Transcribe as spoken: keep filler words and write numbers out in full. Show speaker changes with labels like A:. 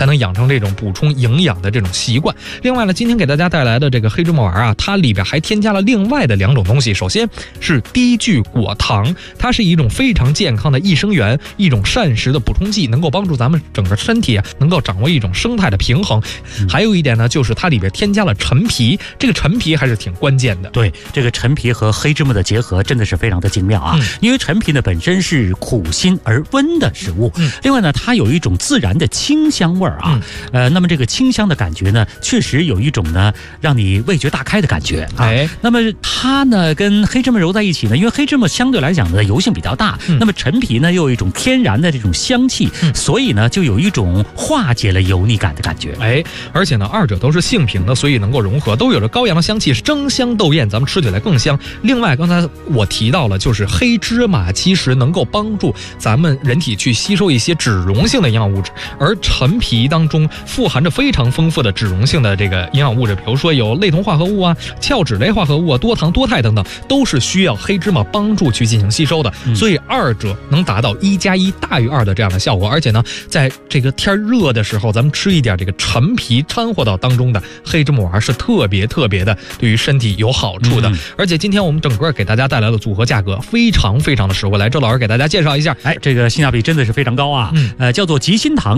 A: 才能养成这种补充营养的这种习惯。另外呢，今天给大家带来的这个黑芝麻丸啊，它里边还添加了另外的两种东西。首先是低聚果糖，它是一种非常健康的益生元，一种膳食的补充剂，能够帮助咱们整个身体啊能够掌握一种生态的平衡。嗯、还有一点呢，就是它里边添加了陈皮，这个陈皮还是挺关键的。
B: 对，这个陈皮和黑芝麻的结合真的是非常的精妙啊！嗯、因为陈皮呢本身是苦辛而温的食物，嗯、另外呢它有一种自然的清香味儿啊，嗯、呃，那么这个清香的感觉呢，确实有一种呢让你味觉大开的感觉啊。哎，那么它呢跟黑芝麻揉在一起呢，因为黑芝麻相对来讲呢油性比较大，嗯、那么陈皮呢又有一种天然的这种香气，嗯、所以呢就有一种化解了油腻感的感觉。
A: 哎，而且呢二者都是性平的，所以能够融合，都有着高阳的香气，争香斗艳，咱们吃起来更香。另外刚才我提到了，就是黑芝麻其实能够帮助咱们人体去吸收一些脂溶性的营养物质，而陈皮当中富含着非常丰富的脂溶性的这个营养物质，比如说有类酮化合物啊、壳脂类化合物啊、多糖多肽等等，都是需要黑芝麻帮助去进行吸收的，嗯、所以二者能达到一加一大于二的这样的效果。而且呢，在这个天热的时候，咱们吃一点这个陈皮掺和到当中的黑芝麻丸是特别特别的对于身体有好处的。嗯、而且今天我们整个给大家带来的组合价格非常非常的实惠，来周老师给大家介绍一下。
B: 哎，这个性价比真的是非常高啊！嗯，呃，叫做极心糖。